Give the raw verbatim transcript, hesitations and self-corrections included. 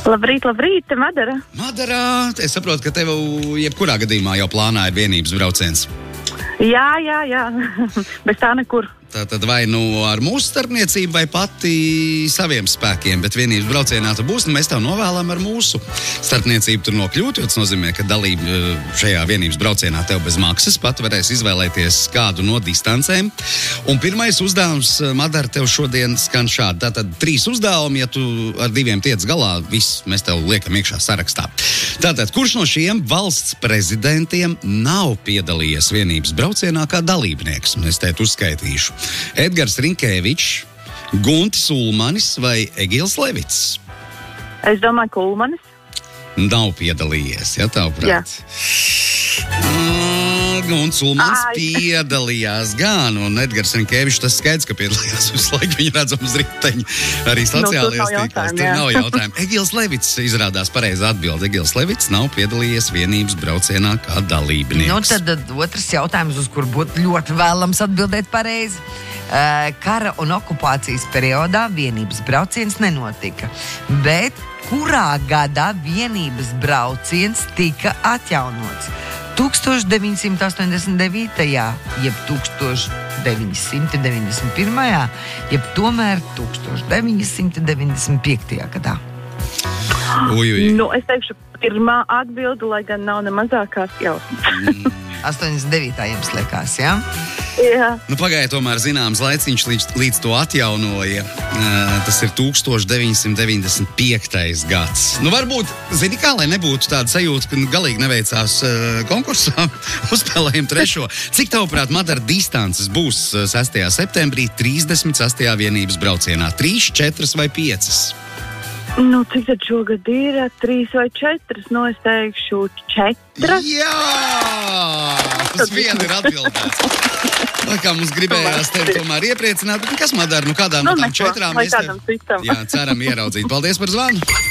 Labrīt, labrīt, te Madara. Madara, es saprotu, ka tev jebkurā gadījumā jau plānā ir vienības brauciens. Jā, jā, jā, bez tā nekur. Tātad vai nu ar mūsu starpniecību, vai pati saviem spēkiem, bet vienības braucienā tu būsi, un mēs tev novēlam ar mūsu starpniecību tur nokļūt, jo tas nozīmē, ka dalība šajā vienības braucienā tev bez maksas pat varēs izvēlēties kādu no distancēm. Un pirmais uzdevums, Madara, tev šodien skan šādi. Tātad trīs uzdevumi, ja tu ar diviem tiec galā, viss, mēs tev liekam iekšā sarakstā. Tātad, kurš no šiem valsts prezidentiem nav piedalījies vienības braucienā kā dalībnieks? Un es tēt uzskaitīšu. Edgars Rinkēvičs, Guntis Ulmanis vai Egils Levits? Es domāju, ka Ulmanis. Nav piedalījies, ja tavuprāt? Jā. Mm, Guntis Ulmanis Ai. piedalījās gan, un Edgars Rinkēvičs, tas skaidrs, ka piedalījās visu laiku, viņu redzam uz riteņa arī sociālajās Nu, tur nav tīklos. jautājumu, Tur jā. nav jautājumu. Egils Levits izrādās pareizi atbild. Egils Levits nav piedalījies vienības braucienā kā dalībnieks. Nu, tad tad otrs jautājums, uz kuru būtu ļoti vēlams atbildēt pareizi. Uh, Kara un okupācijas periodā vienības brauciens nenotika, bet kurā gadā vienības brauciens tika atjaunots? tūkstoš deviņsimt astoņdesmit devītajā, jeb tūkstoš deviņsimt deviņdesmit pirmajā, jeb tomēr tūkstoš deviņsimt deviņdesmit piektajā gadā. Uj, uj. Nu, es teikšu, pirmā atbilde, lai gan nav ne mazākās jausmas. astoņdesmit devītā jums liekas, jā? Jā. Nu, pagāja tomēr zināms laiciņš, līdz, līdz to atjaunoja. Uh, tas ir tūkstoš deviņsimt deviņdesmit piektais gads. Nu, varbūt, zini kā, lai nebūtu tāda sajūta, ka nu, galīgi neveicās uh, konkursā, uzspēlējam trešo. Cik tavuprāt, Madara, distances būs uh, sestajā septembrī trīsdesmit sestajā vienības braucienā? Trīs, četras vai piecas? Nu, cik tad šogad ir? Trīs vai četras? Nu, es teikšu četras. Jā! Tas vien ir atbildēts. Lai kā mums gribējās tevi tomēr iepriecināt, bet kas, Madara, nu kādām Nu, no tām neko, četrām lai mēs kādam citam. jā, ceram ieraudzīt. Paldies par zvanu!